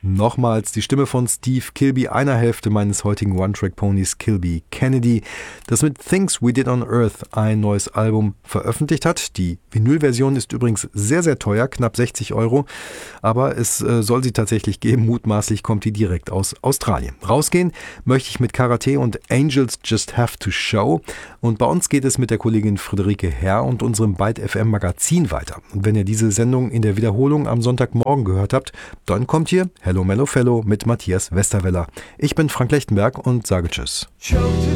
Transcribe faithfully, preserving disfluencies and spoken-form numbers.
Nochmals die Stimme von Steve Kilbey, einer Hälfte meines heutigen One-Track-Ponys Kilbey Kennedy, das mit Things We Did on Earth ein neues Album veröffentlicht hat. Die Vinylversion ist übrigens sehr, sehr teuer, knapp sechzig Euro, aber es äh, soll sie tatsächlich geben. Mutmaßlich kommt die direkt aus Australien. Rausgehen möchte ich mit Karate und Angels Just Have to Show. Und bei uns geht es mit der Kollegin Friederike Herr und unserem Byte F M Magazin weiter. Und wenn ihr diese Sendung in der Wiederholung am Sonntagmorgen gehört habt, dann kommt hier Hello Mellow Fellow mit Matthias Westerweller. Ich bin Frank Lechtenberg und sage Tschüss.